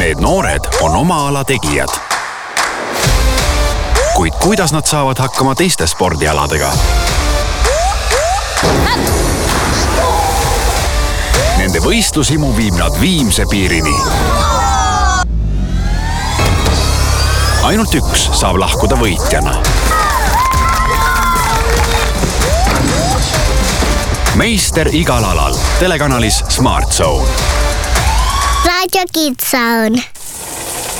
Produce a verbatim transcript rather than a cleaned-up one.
Need noored on oma ala tegijad. Kuid kuidas nad saavad hakkama teiste spordialadega? Nende võistlushimu viib nad viimse piirini. Ainult üks saab lahkuda võitjana. Meister igal alal. Telekanalis Smart Zone. Radio Kids Zone.